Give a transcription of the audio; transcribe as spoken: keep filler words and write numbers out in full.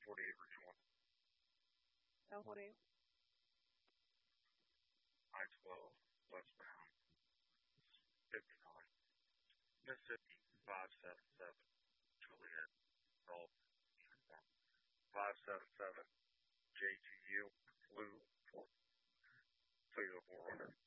forty-eight, Richmond. L forty-eight. I twelve, westbound. fifty-nine. Mississippi, five seven seven. Juliet, Golf, Uniform. five seven seven. J G U, Blue, Toyota four hundred.